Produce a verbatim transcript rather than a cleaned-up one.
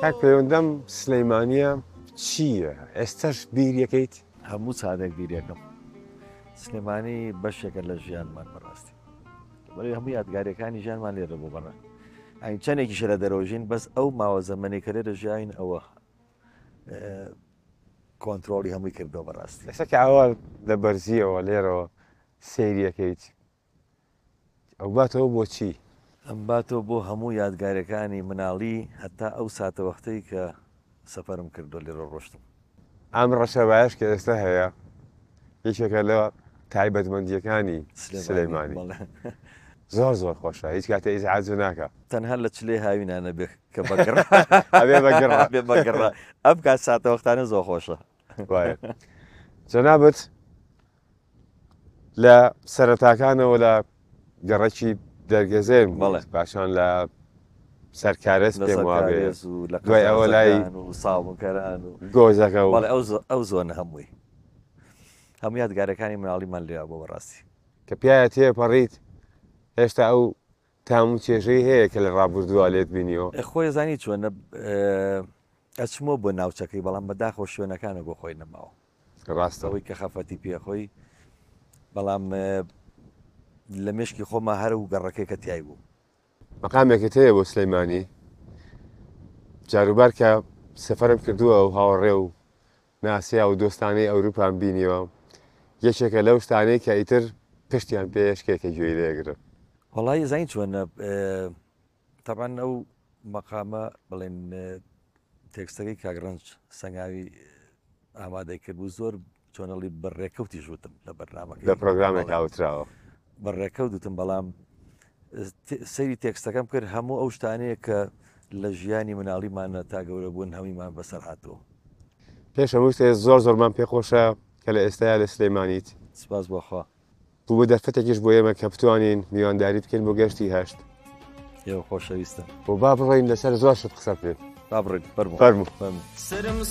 کاک پەیوەندەم سلەیمانیە چییە؟ ئێستاش بیر یەکەیت؟ هەموو چادێک بیرەکەم. سلێمانی بەشێکە لە ژیانمان بەڕاستی. بەڵێ هەموو یادگاریەکانی ژیانمان لێرە بۆ بەڕە. ئەین چەندێکیشە لە دەرەوژین بەس ئەو ماوە زەمەنێکە لێرە ژیاین ئەوە کۆنتترۆلی هەمووی کردەوە بەڕاستی. لەسەکە ئاوا لە بەرزیەوە لێرەوە سیریەکەیت. ئەو باتەوە بۆچی؟ ئەم باتەوە بۆ هەموو یادگاریەکانی مناڵی هەتا ئەو ساتە وەختەی کە سەفەرم کردو لێرە ڕۆشتم. ئەم ڕەشەبایش کە ئێستا هەیە یەکێکە لە تایبەتمەندیەکانی سلەیمانی. زۆر زۆر خۆشە، هیچ کاتە ئیزعاج ناکە. تەنها لە چلێ هاوینانە بێ کە بەگڕ ئەبێ بەگڕ بێ بەگڕ ئەم کات ساتە وەختانە زۆر خۆشە. وایە جەنابەت لە سەرەتاکانەوە لە گەڕەکی دەرگەزێن باشان لە سەرکارەت پێم وابێ دوای ئەوە لای ساڵکەران و گۆزەکە و ئەو زۆنە هەمووی هەموو یادگارەکانی مناڵیمان لێ بۆ بەڕاستی کە پیاە تێپەڕیت هێشتا ئەو تام و چێژەی هەیە کە لە ڕابردووە لێت بینیەوە. خۆی زانی چۆنە ئەچمۆ بۆ ناوچەکەی بەڵام بەداخۆ شوێنەکانە بۆ خۆی نەماوە ڕاستەوەی کە خەفەتی پێخۆی بەڵام لە مشکی خۆمە هەر و گەڕەکەی کە تیای بوو. مەقامێکت هەیە بۆ سلەیمانی جاروبار کە سەفەرم کردووە و هاوڕێ و ناسیا و دۆستانەی ئەوروپان بینیەوە یەکێکە لەو شتانەی کە ئیتر پشتیان پێشکێکە گوێی لێگرن. وەڵی زین چۆنە تەبان ئەو مەقامە بڵێن تێکستەکەی کاگڕنج سەنگاوی ئامادەی کرد بوو زۆر چۆنەڵی بەڕێکەوتی ژوتم لە بەرنامەکە لە پرۆگرامێک هاوتراوە بەڕێکەوتتم بەڵام سەیری تێکستەکەم کرد هەموو ئەو شتانەیە کە لە ژیانی مناڵیمانە تا گەورە بوون هەمویمان بەسەر هاتووە. پێش هەموو زۆر زۆرمان پێخۆشە کە لە ئێستایا لە سلەیمانیت. سپاس بۆخوا. بوو بە دەرفەتێکیش بۆ ئێمە کە بتوانین میوانداری بکەین بۆ گەشتی هەشت. ئێوە خۆشەویستە. بۆ با بڕۆین لەسەر زۆر شت قسە بکەین. با بڕێن فەرموو فەرموو.